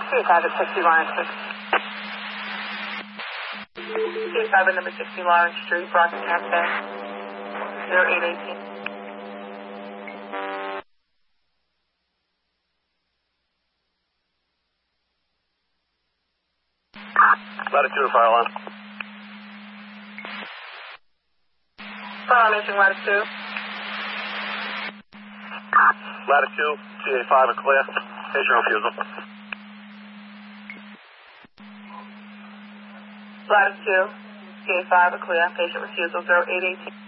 CA5 at 60 Lawrence Street. CA5 at number 60 Lawrence Street, Brockton, Cafe. 0818. Latitude, fire alarm. Fire alarm issuing latitude. Latitude, CA5 are clear. Patient refusal. Latitude, CA5 are clear. Patient refusal 0818.